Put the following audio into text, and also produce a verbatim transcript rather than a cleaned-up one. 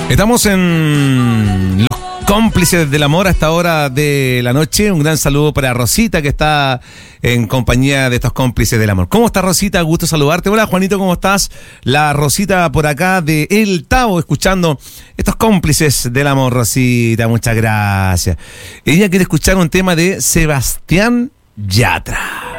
Estamos en Los Cómplices del Amor a esta hora de la noche. Un gran saludo para Rosita, que está en compañía de estos Cómplices del Amor. ¿Cómo estás, Rosita? Gusto saludarte. Hola, Juanito, ¿cómo estás? La Rosita por acá de El Tavo, escuchando estos Cómplices del Amor. Rosita, muchas gracias. Ella quiere escuchar un tema de Sebastián Yatra.